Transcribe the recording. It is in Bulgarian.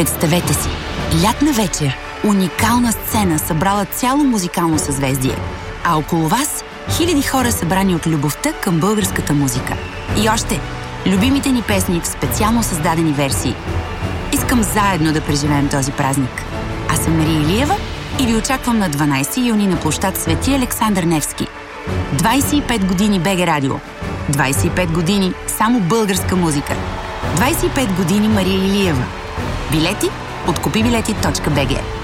Представете си, лятна вечер, уникална сцена, събрала цяло музикално съзвездие, а около вас хиляди хора събрани от любовта към българската музика. И още, любимите ни песни в специално създадени версии. Искам заедно да преживеем този празник. Аз съм Мария Илиева и ви очаквам на 12 юни на площад Свети Александър Невски. 25 години БГ Радио. 25 години само българска музика. 25 години Мария Илиева. Билети от купибилети.bg.